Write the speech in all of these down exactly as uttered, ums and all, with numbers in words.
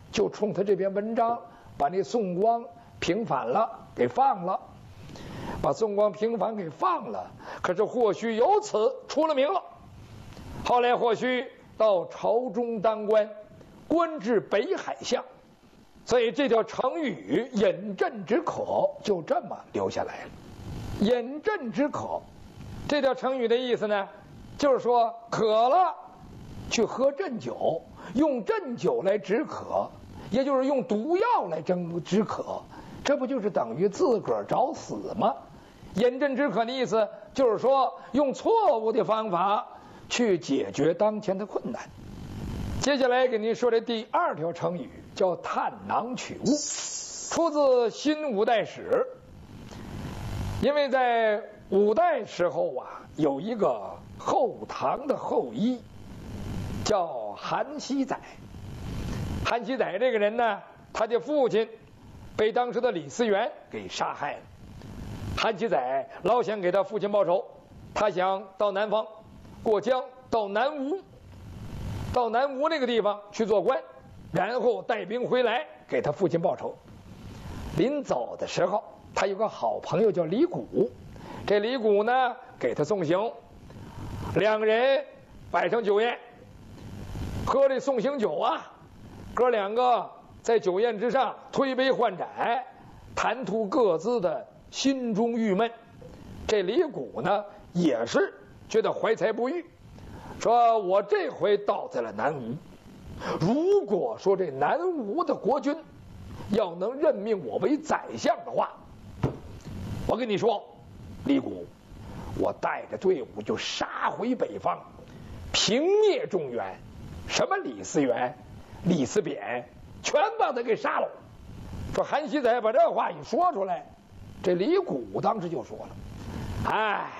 就冲他这篇文章把那宋光平反了，给放了，把宋光平反给放了。可是霍胥由此出了名了。后来霍胥到朝中当官，官至北海相，所以这条成语“饮鸩止渴”就这么留下来了。饮鸩止渴，这条成语的意思呢，就是说渴了去喝鸩酒，用鸩酒来止渴，也就是用毒药来止止渴，这不就是等于自个儿找死吗？饮鸩止渴的意思就是说用错误的方法去解决当前的困难。接下来给您说的第二条成语叫探囊取物，出自《新五代史》。因为在五代时候啊，有一个后唐的后羿叫韩熙载。韩熙载这个人呢，他的父亲被当时的李嗣源给杀害了。韩熙载老想给他父亲报仇，他想到南方过江，到南吴，到南吴那个地方去做官，然后带兵回来给他父亲报仇。临走的时候，他有个好朋友叫李谷，这李谷呢给他送行，两个人摆上酒宴，喝这送行酒啊，哥两个在酒宴之上推杯换盏，谈吐各自的心中郁闷。这李谷呢也是觉得怀才不遇，说我这回到在了南吴，如果说这南吴的国君要能任命我为宰相的话，我跟你说，李谷，我带着队伍就杀回北方，平灭中原，什么李嗣源、李嗣扁，全把他给杀了。说韩熙载把这话一说出来，这李谷当时就说了：“哎，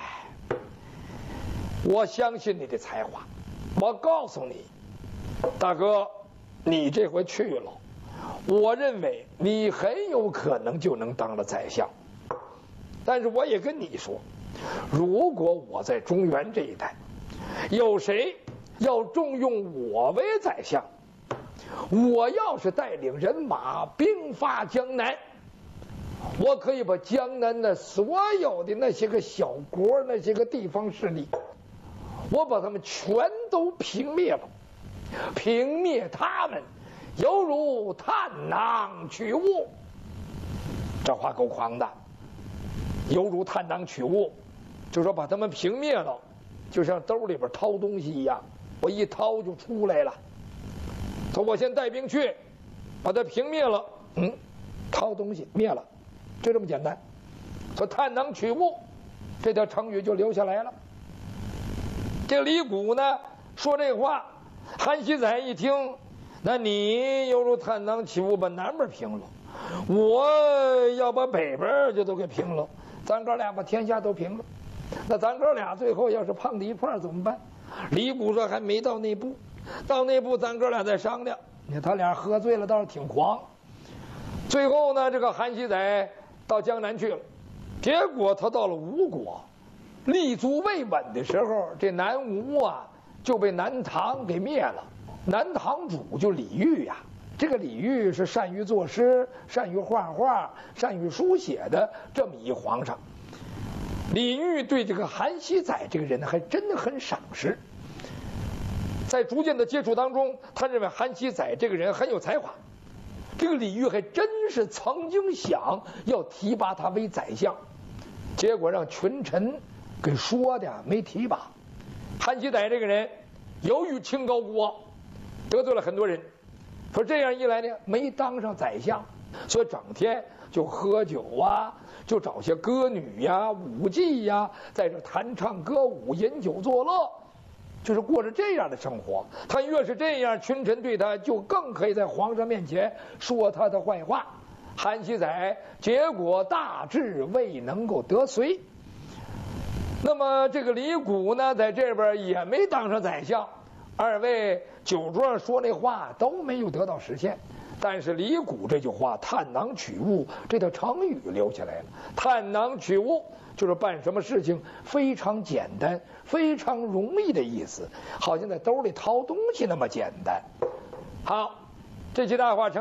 我相信你的才华，我告诉你，大哥，你这回去了，我认为你很有可能就能当了宰相。但是我也跟你说，如果我在中原这一带有谁要重用我为宰相，我要是带领人马兵发江南，我可以把江南的所有的那些个小国、那些个地方势力，我把他们全都平灭了。平灭他们，犹如探囊取物。”这话够狂的，犹如探囊取物，就说把他们平灭了，就像兜里边掏东西一样，我一掏就出来了。说我先带兵去把他平灭了，嗯，掏东西灭了，就这么简单。说探囊取物这条成语就留下来了。这李谷呢说这话，韩熙载一听，那你犹如探囊取物把南边平了，我要把北边就都给平了，咱哥俩把天下都平了，那咱哥俩最后要是碰在一块儿怎么办？李谷说还没到那步，到那步咱哥俩再商量。你看他俩喝醉了倒是挺狂。最后呢，这个韩熙载到江南去了，结果他到了吴国，立足未稳的时候，这南吴啊就被南唐给灭了。南唐主就李煜呀、啊，这个李煜是善于作诗、善于画画、善于书写的这么一皇上。李煜对这个韩熙载这个人还真的很赏识，在逐渐的接触当中，他认为韩熙载这个人很有才华。这个李煜还真是曾经想要提拔他为宰相，结果让群臣给说的没提拔。韩熙载这个人由于清高孤傲，得罪了很多人，说这样一来呢，没当上宰相，所以整天就喝酒啊，就找些歌女呀、舞妓呀，在这弹唱歌舞、饮酒作乐，就是过着这样的生活。他越是这样，群臣对他就更可以在皇上面前说他的坏话。韩熙载结果大致未能够得遂。那么这个李谷呢，在这边也没当上宰相，二位酒桌上说那话都没有得到实现。但是李谷这句话探囊取物这条成语留下来了。探囊取物就是办什么事情非常简单、非常容易的意思，好像在兜里掏东西那么简单。好，这期大话成